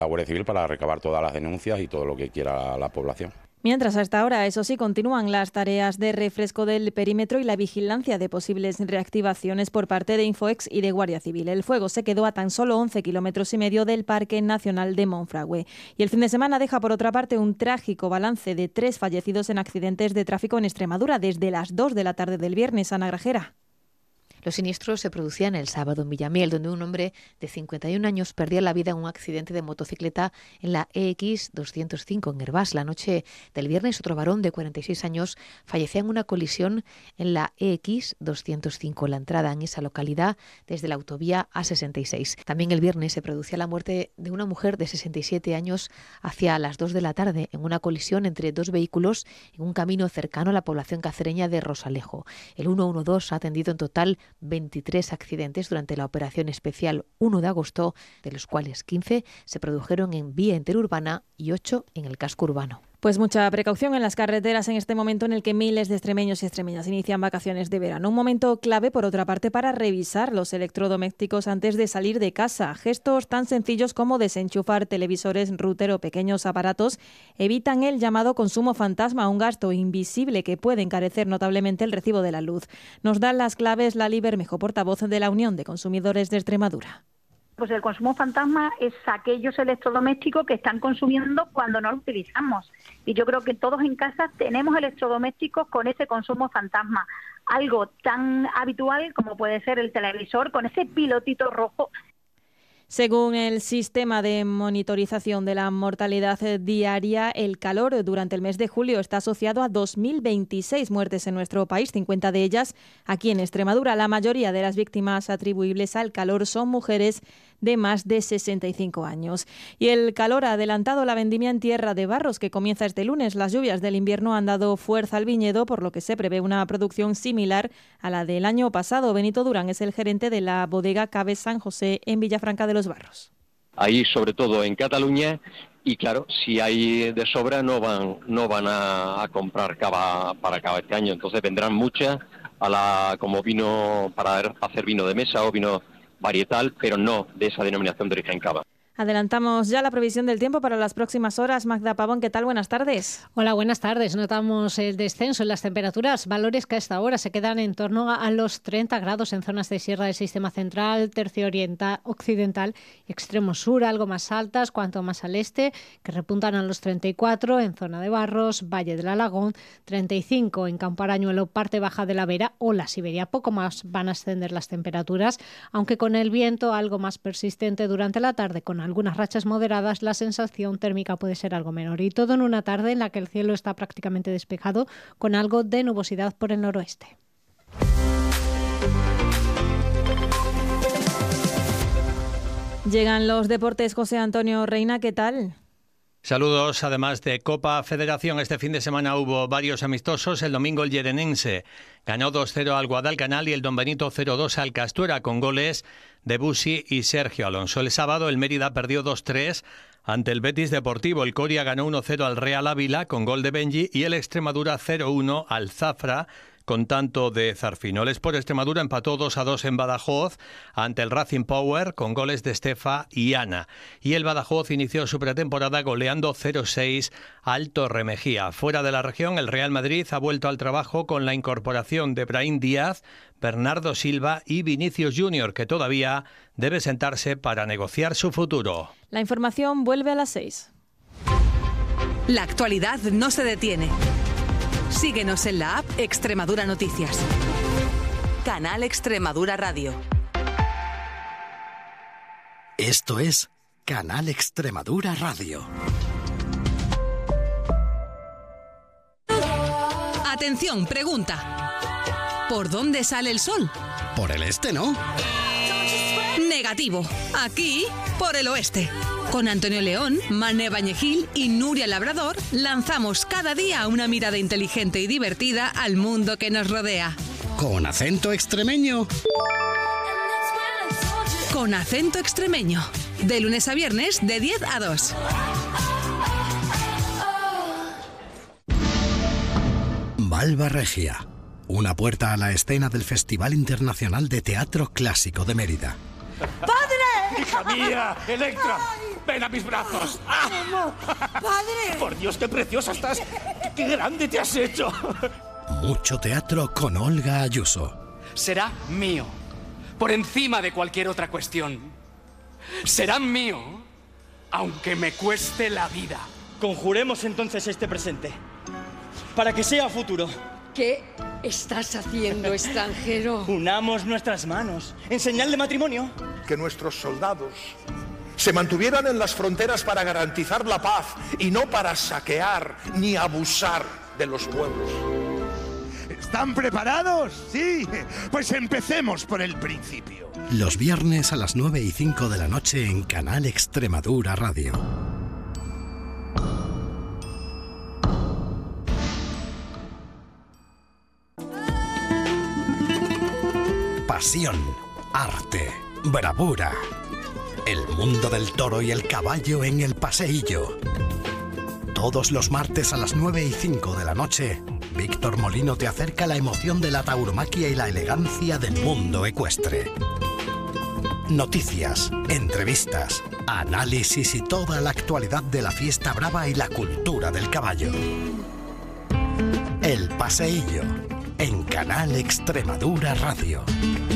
la Guardia Civil para recabar todas las denuncias y todo lo que quiera la población. Mientras, hasta ahora, eso sí, continúan las tareas de refresco del perímetro y la vigilancia de posibles reactivaciones por parte de Infoex y de Guardia Civil. El fuego se quedó a tan solo 11,5 kilómetros del Parque Nacional de Monfragüe. Y el fin de semana deja, por otra parte, un trágico balance de 3 fallecidos en accidentes de tráfico en Extremadura desde las 2 de la tarde del viernes. Ana Grajera. Los siniestros se producían el sábado en Villamiel, donde un hombre de 51 años perdía la vida en un accidente de motocicleta en la EX 205 en Hervás. La noche del viernes, otro varón de 46 años fallecía en una colisión en la EX 205, la entrada en esa localidad desde la autovía A66. También el viernes se producía la muerte de una mujer de 67 años hacia las 2 de la tarde en una colisión entre 2 vehículos en un camino cercano a la población cacereña de Rosalejo. El 112 ha atendido en total 23 accidentes durante la operación especial 1 de agosto, de los cuales 15 se produjeron en vía interurbana y 8 en el casco urbano. Pues mucha precaución en las carreteras en este momento en el que miles de extremeños y extremeñas inician vacaciones de verano. Un momento clave, por otra parte, para revisar los electrodomésticos antes de salir de casa. Gestos tan sencillos como desenchufar televisores, router o pequeños aparatos evitan el llamado consumo fantasma, un gasto invisible que puede encarecer notablemente el recibo de la luz. Nos dan las claves Lali Bermejo, portavoz de la Unión de Consumidores de Extremadura. Pues el consumo fantasma es aquellos electrodomésticos que están consumiendo cuando no los utilizamos. Y yo creo que todos en casa tenemos electrodomésticos con ese consumo fantasma. Algo tan habitual como puede ser el televisor con ese pilotito rojo. Según el sistema de monitorización de la mortalidad diaria, el calor durante el mes de julio está asociado a 2.026 muertes en nuestro país, 50 de ellas aquí en Extremadura. La mayoría de las víctimas atribuibles al calor son mujeres de más de 65 años. Y el calor ha adelantado la vendimia en Tierra de Barros, que comienza este lunes. Las lluvias del invierno han dado fuerza al viñedo, por lo que se prevé una producción similar a la del año pasado. Benito Durán es el gerente de la bodega Cabe San José en Villafranca de los Barros. Ahí, sobre todo en Cataluña, y claro, si hay de sobra no van a comprar cava para cava este año, entonces vendrán muchas como vino para hacer vino de mesa o vino varietal, pero no de esa denominación de origen cava. Adelantamos ya la previsión del tiempo para las próximas horas. Magda Pavón, ¿qué tal? Buenas tardes. Hola, buenas tardes. Notamos el descenso en las temperaturas, valores que a esta hora se quedan en torno a los 30 grados en zonas de sierra del sistema central, tercio occidental y extremo sur, algo más altas, cuanto más al este, que repuntan a los 34 en zona de Barros, Valle del Alagón, 35 en Camparañuelo, parte baja de la Vera o la Siberia. Poco más van a ascender las temperaturas, aunque con el viento algo más persistente durante la tarde, con algunas rachas moderadas, la sensación térmica puede ser algo menor. Y todo en una tarde en la que el cielo está prácticamente despejado, con algo de nubosidad por el noroeste. Llegan los deportes. José Antonio Reina, ¿qué tal? Saludos. Además de Copa Federación, este fin de semana hubo varios amistosos. El domingo el Llerenense ganó 2-0 al Guadalcanal y el Don Benito 0-2 al Castuera, con goles de Busi y Sergio Alonso. El sábado el Mérida perdió 2-3 ante el Betis Deportivo. El Coria ganó 1-0 al Real Ávila con gol de Benji y el Extremadura 0-1 al Zafra con tanto de Zarfino. El Sport Extremadura empató 2-2 en Badajoz ante el Racing Power con goles de Estefa y Ana. Y el Badajoz inició su pretemporada goleando 0-6 al Torremejía. Fuera de la región, el Real Madrid ha vuelto al trabajo con la incorporación de Brahim Díaz, Bernardo Silva y Vinicius Junior, que todavía debe sentarse para negociar su futuro. La información vuelve a las 6. La actualidad no se detiene. Síguenos en la app Extremadura Noticias. Canal Extremadura Radio. Esto es Canal Extremadura Radio. Atención, pregunta. ¿Por dónde sale el sol? Por el este, ¿no? Negativo. Aquí, por el oeste. Con Antonio León, Mané Bañegil y Nuria Labrador lanzamos cada día una mirada inteligente y divertida al mundo que nos rodea. ¿Con acento extremeño? Con acento extremeño. De lunes a viernes, de 10 a 2. Malva Regia. Una puerta a la escena del Festival Internacional de Teatro Clásico de Mérida. ¡Padre! ¡Hija mía! ¡Electra! ¡Ven a mis brazos! ¡Ah! ¡Padre! ¡Por Dios, qué preciosa estás! ¡Qué grande te has hecho! Mucho teatro con Olga Ayuso. Será mío, por encima de cualquier otra cuestión. Será mío, aunque me cueste la vida. Conjuremos entonces este presente, para que sea futuro. ¿Qué estás haciendo, extranjero? Unamos nuestras manos en señal de matrimonio. Que nuestros soldados se mantuvieran en las fronteras para garantizar la paz y no para saquear ni abusar de los pueblos. ¿Están preparados? Sí. Pues empecemos por el principio. Los viernes a las 9:05 de la noche en Canal Extremadura Radio. Pasión, arte, bravura. El mundo del toro y el caballo en el paseillo. Todos los martes a las 9:05 de la noche, Víctor Molino te acerca la emoción de la tauromaquia y la elegancia del mundo ecuestre. Noticias, entrevistas, análisis y toda la actualidad de la fiesta brava y la cultura del caballo. El paseillo, en Canal Extremadura Radio.